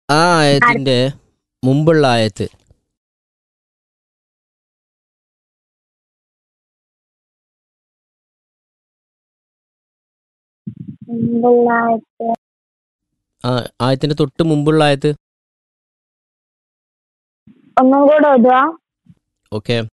ആ ആയത്തിന്റെ മുമ്പുള്ള ആയത്ത്. മുമ്പുള്ള ആയത്ത് ആ ആയത്തിന്റെ തൊട്ട് മുമ്പുള്ള ആയത്ത്. ഒന്നും കൂടെ ഓതുക. ഓക്കെ.